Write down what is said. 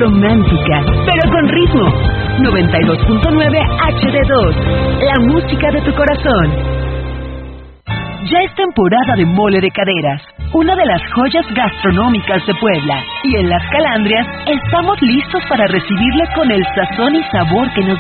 romántica, pero con ritmo. 92.9 HD2, la música de tu corazón. Ya es temporada de mole de caderas, una de las joyas gastronómicas de Puebla. Y en Las Calandrias estamos listos para recibirle con el sazón y sabor que nos